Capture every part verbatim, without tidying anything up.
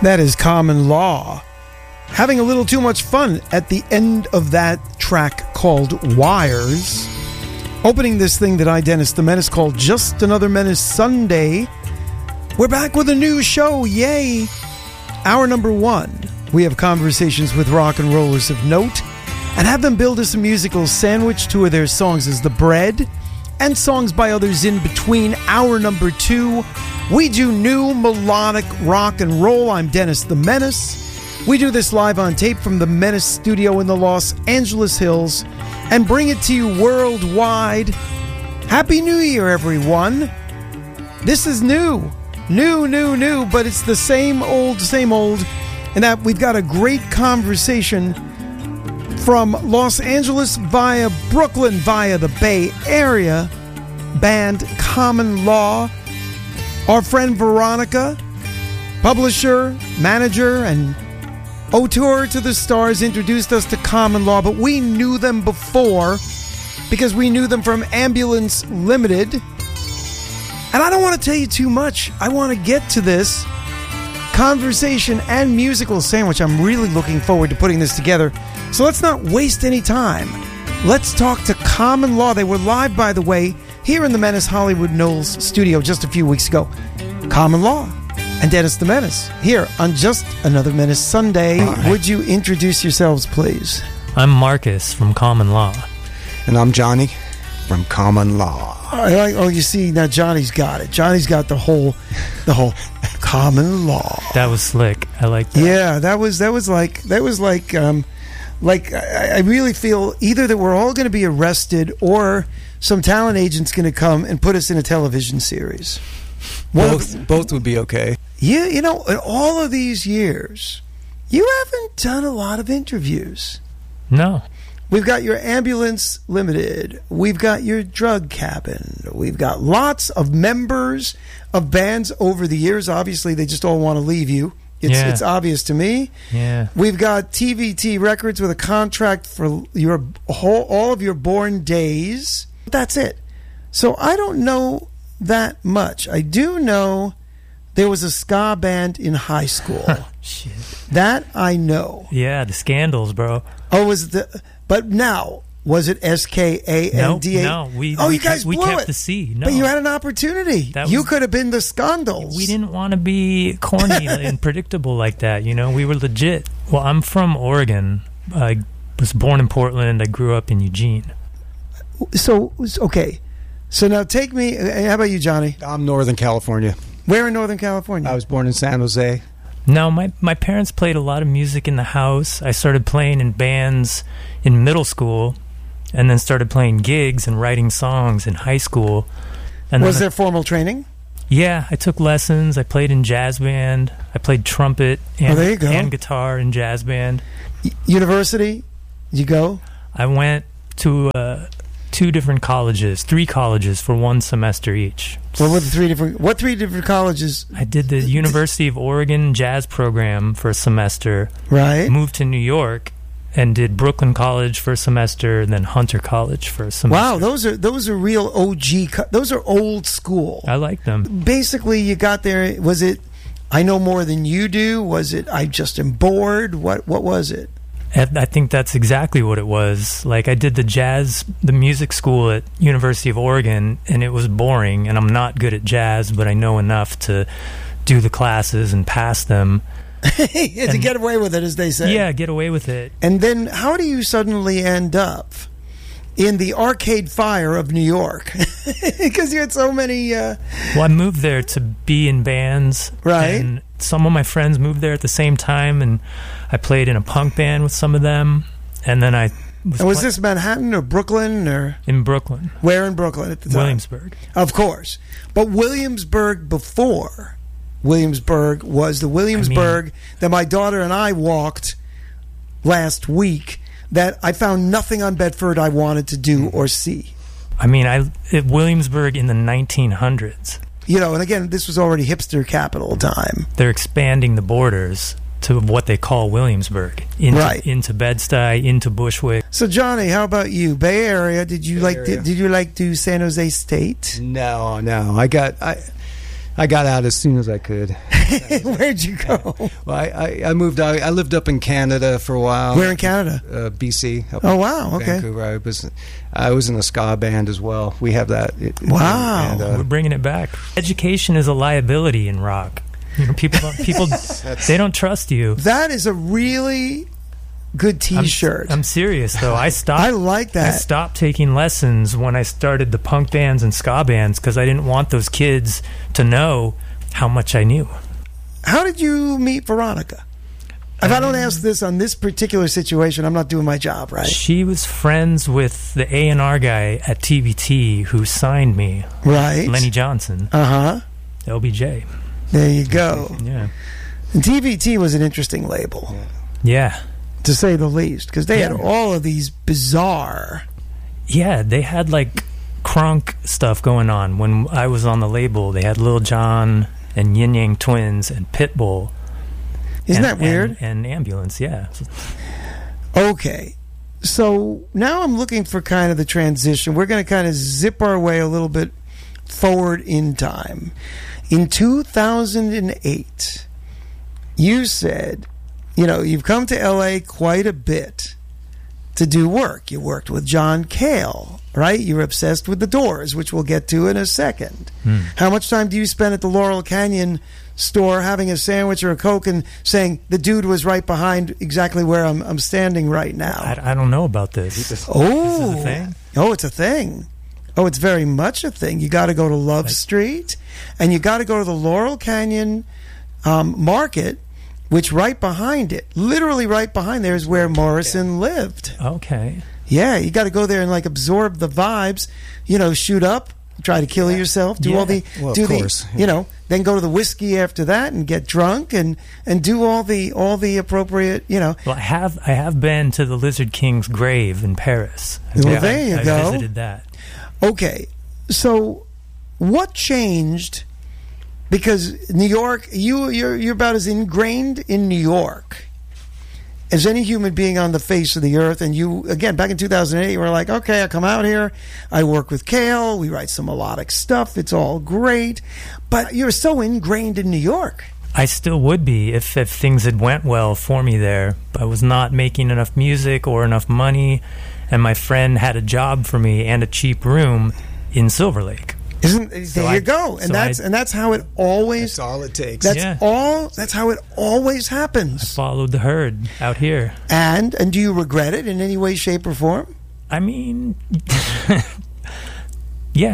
That is Common Law. Having a little too much fun at the end of that track called Wires. Opening this thing that I, Dennis the Menace, called Just Another Menace Sunday. We're back with a new show, yay! Hour number one, we have conversations with rock and rollers of note and have them build us a musical sandwich. Two of their songs is The Bread and songs by others in between. Hour number two, we do new melodic rock and roll. I'm Dennis the Menace. We do this live on tape from the Menace studio in the Los Angeles Hills and bring it to you worldwide. Happy New Year, everyone. This is new. New, new, new, but it's the same old, same old. And that we've got a great conversation from Los Angeles via Brooklyn, via the Bay Area, band Common Law. Our friend Veronica, publisher, manager, and auteur to the stars, introduced us to Common Law, but we knew them before because we knew them from Ambulance Limited. And I don't want to tell you too much. I want to get to this conversation and musical sandwich. I'm really looking forward to putting this together. So let's not waste any time. Let's talk to Common Law. They were live, by the way, here in the Menace Hollywood Knowles studio just a few weeks ago. Common Law and Dennis the Menace here on Just Another Menace Sunday. Right. Would you introduce yourselves, please? I'm Marcus from Common Law. And I'm Johnny from Common Law. Oh, oh, you see, now Johnny's got it. Johnny's got the whole, the whole Common Law. That was slick. I like that. Yeah, that was that was like that was like um, like I, I really feel either that we're all going to be arrested or some talent agent's going to come and put us in a television series. Both, well, both would be okay. Yeah, you know, in all of these years, you haven't done a lot of interviews. No. We've got your Ambulance Limited. We've got your Drug Cabin. We've got lots of members of bands over the years. Obviously, they just all want to leave you. It's, yeah. it's obvious to me. Yeah. We've got T V T Records with a contract for your whole, all of your born days. That's it. So I don't know that much. I do know there was a ska band in high school. Shit. That I know. Yeah, the Scandals, bro. Oh, was it the... But now, was it S K A N D A? No, no. We, oh, we you guys kept, we blew kept it. the C. No. But you had an opportunity. That you was, could have been the Scandals. We didn't want to be corny and predictable like that, you know? We were legit. Well, I'm from Oregon. I was born in Portland. I grew up in Eugene. So, okay. So now take me... How about you, Johnny? I'm Northern California. Where in Northern California? I was born in San Jose. No, my, my parents played a lot of music in the house. I started playing in bands in middle school and then started playing gigs and writing songs in high school. And was there I, formal training? Yeah, I took lessons. I played in jazz band. I played trumpet and, oh, there you go. and guitar in jazz band. Y- university? Did you go? I went to uh, two different colleges, three colleges for one semester each. What were the three different? What three different colleges? I did the University of Oregon jazz program for a semester. Right. Moved to New York and did Brooklyn College for a semester, and then Hunter College for a semester. Wow, those are those are real O G. Co- those are old school. I like them. Basically, you got there. Was it? I know more than you do. Was it? I just am bored. What? What was it? I think that's exactly what it was. Like, I did the jazz, the music school at University of Oregon, and it was boring, and I'm not good at jazz, but I know enough to do the classes and pass them. To get away with it, as they say. Yeah, get away with it. And then how do you suddenly end up in the Arcade Fire of New York? Because you had so many... Uh... Well, I moved there to be in bands. Right. And some of my friends moved there at the same time, and I played in a punk band with some of them. And then I... Was, and was play- this Manhattan or Brooklyn? Or in Brooklyn. Where in Brooklyn at the time? Williamsburg. Of course. But Williamsburg before... Williamsburg was the Williamsburg I mean, that my daughter and I walked last week that I found nothing on Bedford I wanted to do or see. I mean, I at Williamsburg in the nineteen hundreds. You know, and again, this was already hipster capital time. They're expanding the borders to what they call Williamsburg. Into, right. Into Bed-Stuy, into Bushwick. So, Johnny, how about you? Bay Area, did you Bay like Area. Did, did you like do San Jose State? No, no. I got... I. I got out as soon as I could. Where'd you go? Well, I, I, I moved out. I lived up in Canada for a while. Where in Canada? Uh, B C. Up Oh, in wow. Okay. Vancouver. I was, I was in a ska band as well. We have that. Wow. And, uh, We're bringing it back. Education is a liability in rock. You know, people, don't, people, they don't trust you. That is a really good T-shirt. I'm, I'm serious though. I stopped. I like that. I stopped taking lessons when I started the punk bands and ska bands because I didn't want those kids to know how much I knew. How did you meet Veronica? If I don't Um, ask this on this particular situation, I'm not doing my job, right? She was friends with the A and R guy at T B T who signed me, Right. Lenny Johnson, Uh-huh. L B J. There you go. Yeah. And T B T was an interesting label, Yeah. to say the least, because they had Yeah. all of these bizarre... Yeah, they had like crunk stuff going on. When I was on the label, they had Lil Jon and Yin Yang Twins and Pitbull. Isn't and, that weird? And, and Ambulance, yeah. Okay. So now I'm looking for kind of the transition. We're going to kind of zip our way a little bit forward in time. In two thousand eight, you said, you know, you've come to L A quite a bit to do work. You worked with John Cale, right? You're obsessed with the Doors, which we'll get to in a second. Hmm. How much time do you spend at the Laurel Canyon store having a sandwich or a Coke and saying the dude was right behind exactly where I'm, I'm standing right now? I, I don't know about this. Oh, This is a thing? Oh, it's a thing. Oh, it's very much a thing. You got to go to Love Street, and you got to go to the Laurel Canyon um, Market, which right behind it, literally right behind there, is where Morrison lived. Okay. Yeah, you got to go there and like absorb the vibes. You know, shoot up, try to kill yourself, do Yeah. all the, Well, of do the, course. you know, then go to the whiskey after that and get drunk and and do all the all the appropriate, you know. Well, I have I have been to the Lizard King's grave in Paris. Well, I- there you I go. visited that. Okay, so what changed? Because New York, you you're you're about as ingrained in New York as any human being on the face of the earth. And you, again, back in two thousand eight, you were like, okay, I come out here, I work with Cale, we write some melodic stuff, it's all great. But you're so ingrained in New York. I still would be if, if things had went well for me there. I was not making enough music or enough money, and my friend had a job for me and a cheap room in Silver Lake. Isn't there So you I- go. And so that's I- and that's how it always That's all it takes. that's Yeah. all that's how it always I happens. followed the herd out here. And and do you regret it in any way, shape, or form? I mean, yeah.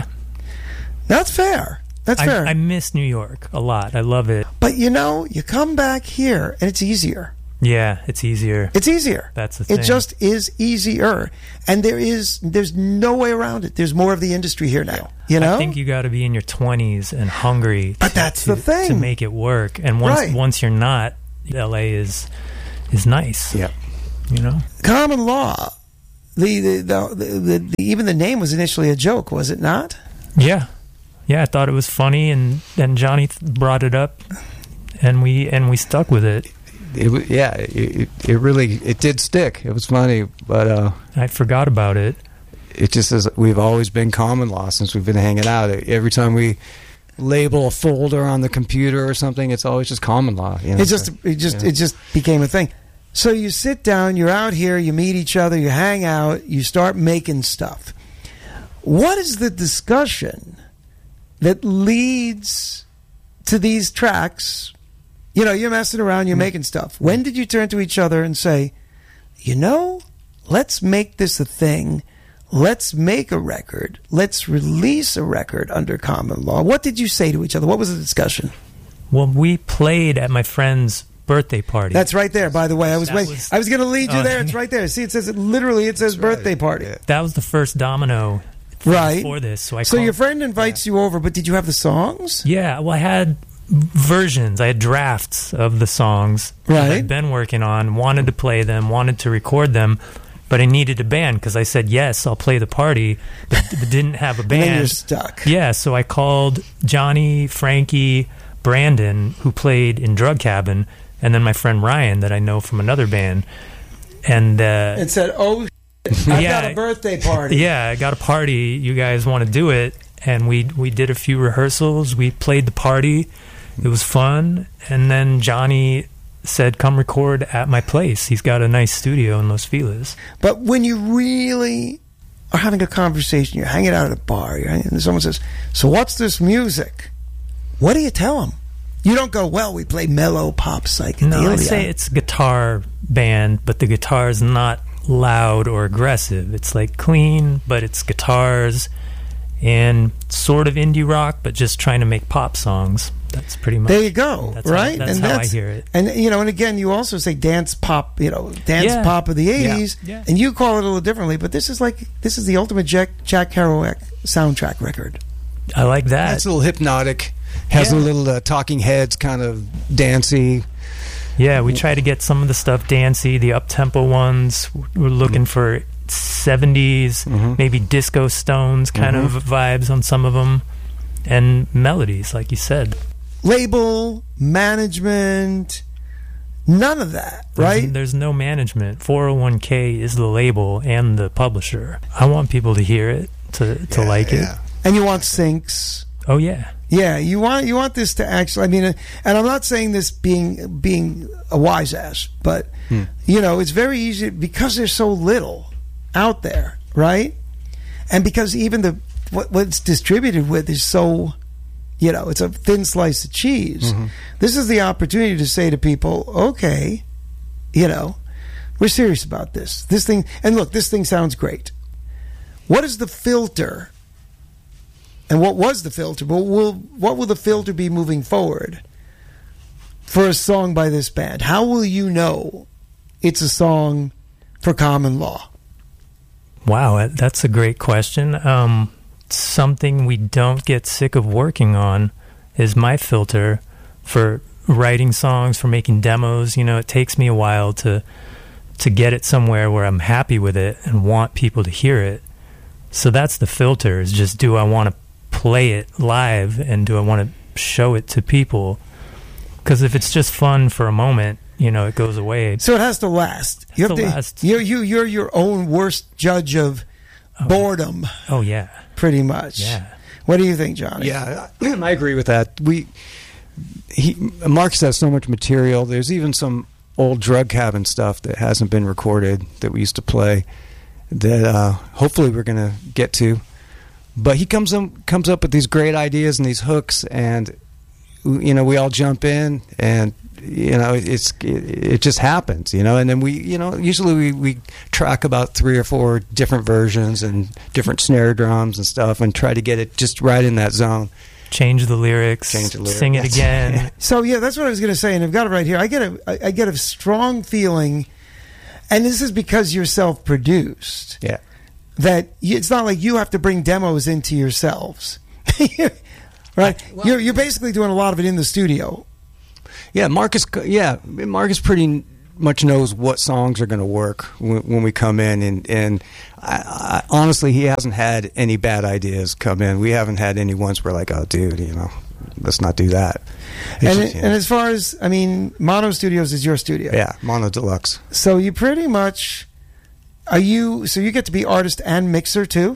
That's fair. That's I, fair. I miss New York a lot. I love it. But you know, you come back here and it's easier. Yeah, it's easier. It's easier. That's the thing. It just is easier. And there is there's no way around it. There's more of the industry here now. You know? I think you got to be in your twenties and hungry. But to, that's to, the thing. to make it work. And once Right. once you're not, L A is is nice. Yeah. You know. Common Law. The the, the, the, the even the name was initially a joke, was it not? Yeah, yeah. I thought it was funny, and then Johnny th- brought it up, and we and we stuck with it. It, wa- yeah, it, it really it did stick. It was funny, but uh, I forgot about it. it just is. We've always been Common Law since we've been hanging out. Every time we label a folder on the computer or something, it's always just Common Law. You know? It just it just yeah. it just became a thing. So you sit down, you're out here, you meet each other, you hang out, you start making stuff. What is the discussion that leads to these tracks? You know, you're messing around, you're making stuff. When did you turn to each other and say, you know, let's make this a thing. Let's make a record. Let's release a record under Common Law. What did you say to each other? What was the discussion? Well, we played at my friend's birthday party. That's right there, by the way. I was That waiting. was- I was going to lead you Oh, there. It's right there. See, it says it literally. It says That's right. birthday party. Yeah. that was the first domino thing Right. for this. So I So called, your friend invites you over, but did you have the songs? Yeah, well, I had versions. I had drafts of the songs that Right. I'd been working on, wanted to play them, wanted to record them, but I needed a band because I said, yes, I'll play the party, but, but didn't have a And then you're band. stuck. Yeah, so I called Johnny, Frankie, Brandon, who played in Drug Cabin, and then my friend Ryan that I know from another band. And uh, It said, "Oh, shit, I've Yeah. got a birthday party." yeah, I got a party. You guys want to do it? and we we did a few rehearsals. We played the party. It was fun. And then Johnny said, come record at my place. He's got a nice studio in Los Feliz. But when you really are having a conversation, you're hanging out at a bar, you're hanging, and someone says, so what's this music? What do you tell them? You don't go, well, we play mellow pop psychedelia. No, I say it's a guitar band, but the guitar is not loud or aggressive. It's like clean, but it's guitars and sort of indie rock, but just trying to make pop songs. That's pretty much. There you go, that's right? How, that's and how that's, I hear it. And you know, and again, you also say dance pop, you know, dance Yeah. pop of the eighties, Yeah. Yeah. and you call it a little differently. But this is like this is the ultimate Jack Jack Kerouac soundtrack record. I like that. It's a little hypnotic. Has Yeah. a little uh, Talking Heads kind of dancey. Yeah, we try to get some of the stuff dancey, the up-tempo ones. We're looking for seventies, Mm-hmm. maybe disco stones kind Mhm. of vibes on some of them, and melodies, like you said. Label, management, none of that, right? There's, there's no management. four oh one k is the label and the publisher. I want people to hear it, to, to Yeah, like yeah. it. And you want syncs. Oh, yeah. Yeah, you want you want this to actually. I mean, uh, and I'm not saying this being being a wise ass, but Hmm. you know, it's very easy because there's so little out there, right? And because even the what, what it's distributed with is so, you know, it's a thin slice of cheese. Mm-hmm. This is the opportunity to say to people, okay, you know, we're serious about this. This thing, and look, this thing sounds great. What is the filter? And what was the filter? But will what will the filter be moving forward for a song by this band? How will you know it's a song for Common Law? Wow, that's a great question. Um, something we don't get sick of working on is my filter for writing songs, for making demos. You know, it takes me a while to to get it somewhere where I'm happy with it and want people to hear it. So that's the filter, is just, do I want to play it live and do I want to show it to people? Because if it's just fun for a moment, you know, it goes away. So it has to last. Has You have to to. last. You're you you're your own worst judge of boredom, Oh, yeah. pretty much. Yeah. What do you think, Johnny? Yeah, I agree with that. We he Marcus has so much material. There's even some old Drug Cabin stuff that hasn't been recorded that we used to play that uh, hopefully we're going to get to. But he comes up, comes up with these great ideas and these hooks, and you know, we all jump in, and you know, it's it, it just happens, you know. And then we, you know, usually we, we track about three or four different versions and different snare drums and stuff, and try to get it just right in that zone. Change the lyrics, Change the lyrics. sing it again. So yeah, that's what I was going to say, and I've got it right here. I get a I I get a strong feeling, and this is because you're self-produced. Yeah. That you, it's not like you have to bring demos into yourselves, right? Well- you're you're basically doing a lot of it in the studio. Yeah, Marcus. Yeah, Marcus pretty much knows what songs are going to work when, when we come in, and and I, I, honestly, he hasn't had any bad ideas come in. We haven't had any ones where like, oh, dude, you know, let's not do that. It's And just, you and know, as far as I mean, Mono Studios is your studio. yeah, Mono Deluxe. So you pretty much are you. So you get to be artist and mixer too.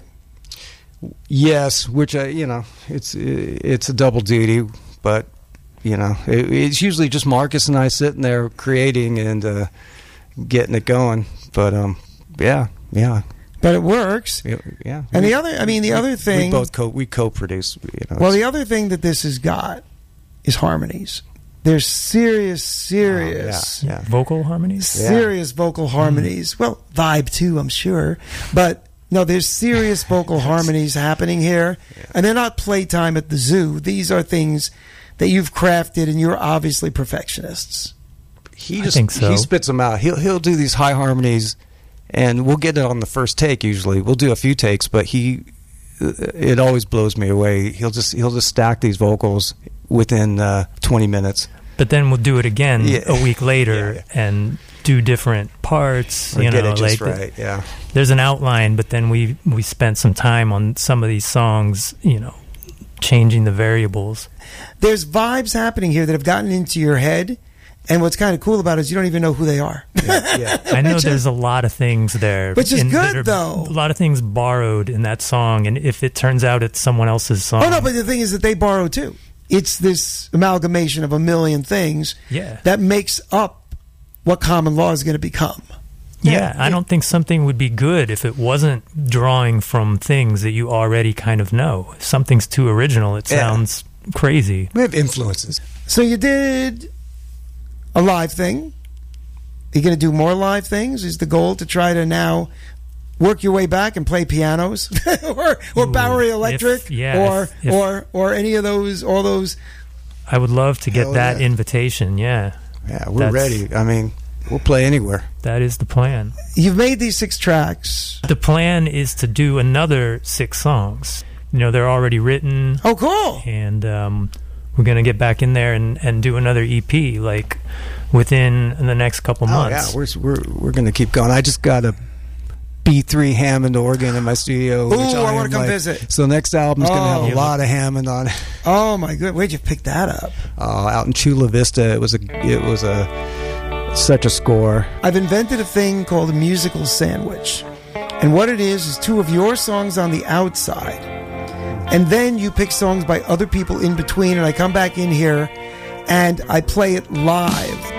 Yes, which I, you know, it's it's a double duty, but you know, it, it's usually just Marcus and I sitting there creating and uh, getting it going. But um, yeah, yeah, But it works. yeah. yeah. And We- the other, I mean, the we- other thing. we both co we co-produce. You know, Well, it's- the other thing that this has got is harmonies. There's serious, serious, Oh, yeah, yeah. Vocal harmonies? serious vocal harmonies. Well, vibe too, I'm sure. But no, there's serious vocal harmonies happening here. And they're not playtime at the zoo. These are things that you've crafted, and you're obviously perfectionists. He I just think so. he spits them out. He'll he'll do these high harmonies, and we'll get it on the first take. Usually, we'll do a few takes, but he it always blows me away. He'll just he'll just stack these vocals within uh, twenty minutes. But then we'll do it again Yeah. a week later Yeah. and do different parts. Or you get know, it just like the- right. Yeah. there's an outline, but then we we spent some time on some of these songs, you know, changing the variables. There's vibes happening here that have gotten into your head, And what's kind of cool about it is you don't even know who they are. Yeah, yeah. I know Which there's is- a lot of things there. Which is in- that good, are- though. A lot of things borrowed in that song, and if it turns out it's someone else's song. Oh, no, but the thing is that they borrow too. It's this amalgamation of a million things Yeah. that makes up what common law is going to become. Yeah, I don't think something would be good if it wasn't drawing from things that you already kind of know. If something's too original, it Yeah. sounds crazy. We have influences. So you did a live thing. You're going to do more live things? Is the goal to try to now work your way back and play pianos or or Ooh, Bowery if- Electric yeah, or if- if- or or any of those all those I would love to get Hell that yeah. invitation, yeah. Yeah, we're That's- ready. I mean, we'll play anywhere. That is the plan. you've made these six tracks. The plan is to do another six songs. You know, they're already written, Oh, cool. and um, we're going to get back in there and, and do another E P, like, within the next couple Oh months. yeah, we're we're we're gonna keep going. I just got a B three Hammond organ in my studio. Ooh, which I wanna am come like- visit. So next album's Oh. gonna have Yeah. a lot of Hammond on it. Oh my good. Where'd you pick that up? Uh, out in Chula Vista, it was a it was a such a score. I've invented a thing called a musical sandwich. And what it is is two of your songs on the outside. And then you pick songs by other people in between, and I come back in here and I play it live